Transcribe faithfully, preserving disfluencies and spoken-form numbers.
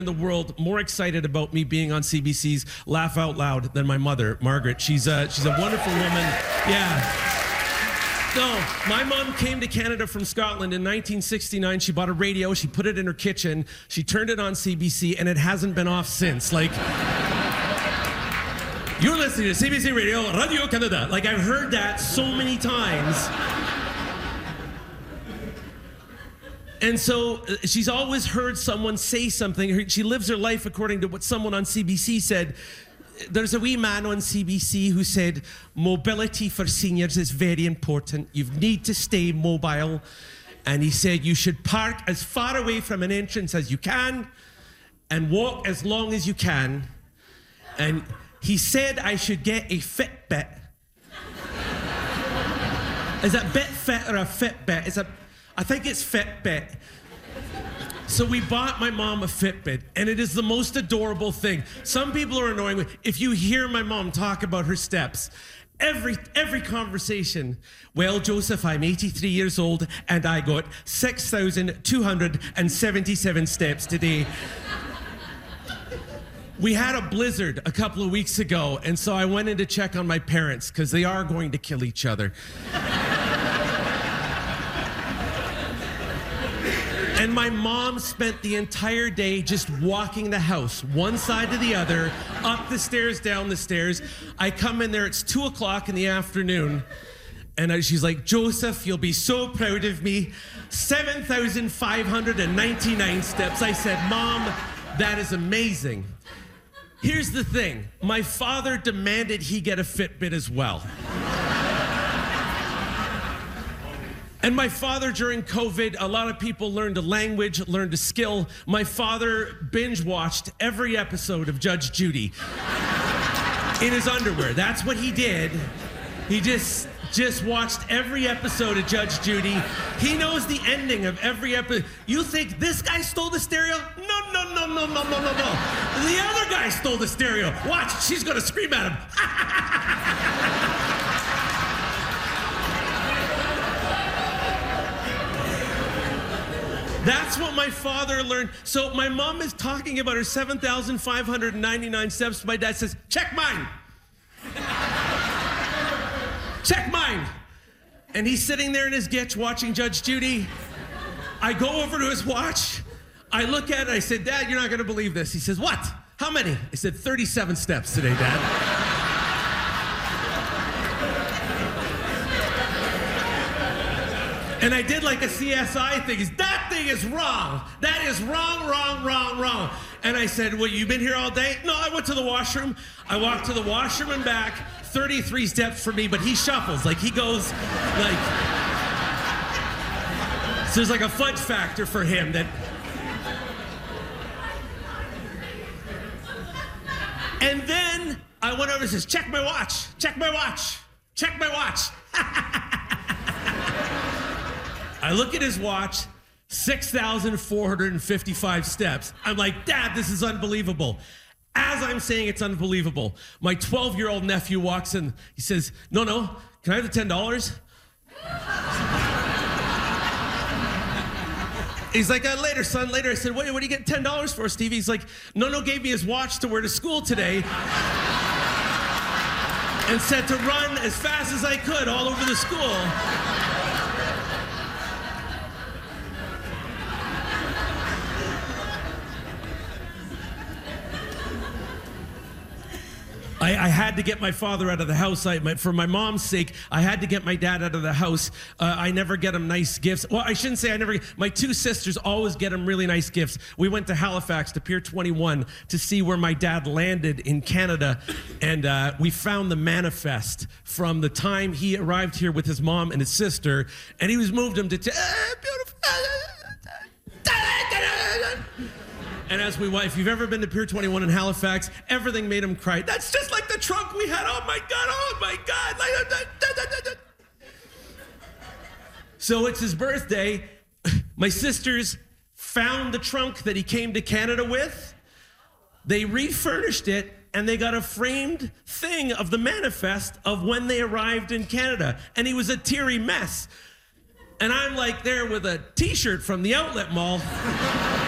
in the world more excited about me being on C B C's Laugh Out Loud than my mother, Margaret. She's a, she's a wonderful woman. Yeah. No, my mom came to Canada from Scotland in nineteen sixty-nine. She bought a radio, she put it in her kitchen, she turned it on C B C, and it hasn't been off since. Like, you're listening to C B C Radio, Radio Canada. Like, I've heard that so many times. And so uh, she's always heard someone say something. She lives her life according to what someone on C B C said. There's a wee man on C B C who said, mobility for seniors is very important. You need to stay mobile. And he said you should park as far away from an entrance as you can and walk as long as you can. And he said I should get a Fitbit. Is that Bitfit or a Fitbit? Is that... I think it's Fitbit. So we bought my mom a Fitbit, and it is the most adorable thing. Some people are annoying me. If you hear my mom talk about her steps, every every conversation, well, Joseph, I'm eighty-three years old, and I got six thousand two hundred seventy-seven steps today. We had a blizzard a couple of weeks ago, and so I went in to check on my parents, because they are going to kill each other. And my mom spent the entire day just walking the house, one side to the other, up the stairs, down the stairs. I come in there, it's two o'clock in the afternoon, and I, she's like, Joseph, you'll be so proud of me. seven thousand five hundred ninety-nine steps. I said, Mom, that is amazing. Here's the thing. My father demanded he get a Fitbit as well. And my father, during COVID, a lot of people learned a language, learned a skill. My father binge-watched every episode of Judge Judy in his underwear. That's what he did. He just, just watched every episode of Judge Judy. He knows the ending of every episode. You think this guy stole the stereo? No, no, no, no, no, no, no, no. The other guy stole the stereo. Watch, she's gonna scream at him. That's what my father learned. So my mom is talking about her seven thousand five hundred ninety-nine steps. My dad says, check mine. Check mine. And he's sitting there in his gitch watching Judge Judy. I go over to his watch. I look at it. I said, Dad, you're not going to believe this. He says, what? How many? I said, thirty-seven steps today, Dad. And I did like a C S I thing. Is that thing is wrong. That is wrong, wrong, wrong, wrong. And I said, well, you've been here all day? No, I went to the washroom. I walked to the washroom and back, thirty-three steps for me, but he shuffles. Like, he goes, like... So there's like a fudge factor for him that... And then I went over and says, check my watch, check my watch, check my watch. I look at his watch, six thousand four hundred fifty-five steps. I'm like, Dad, this is unbelievable. As I'm saying it's unbelievable, my twelve-year-old nephew walks in. He says, no, no, can I have the ten dollars? He's like, uh, later, son, later. I said, wait, what are you getting ten dollars for, Stevie? He's like, no-no gave me his watch to wear to school today and said to run as fast as I could all over the school. I, I had to get my father out of the house. I, my, for my mom's sake, I had to get my dad out of the house. Uh, I never get him nice gifts. Well, I shouldn't say I never. My two sisters always get him really nice gifts. We went to Halifax to Pier twenty-one to see where my dad landed in Canada, and uh, we found the manifest from the time he arrived here with his mom and his sister, and he was moved him to. T- uh, beautiful. And as we, if you've ever been to Pier twenty-one in Halifax, everything made him cry. That's just like the trunk we had. Oh my God, oh my God. So it's his birthday. My sisters found the trunk that he came to Canada with. They refurnished it, and they got a framed thing of the manifest of when they arrived in Canada. And he was a teary mess. And I'm like there with a t-shirt from the outlet mall.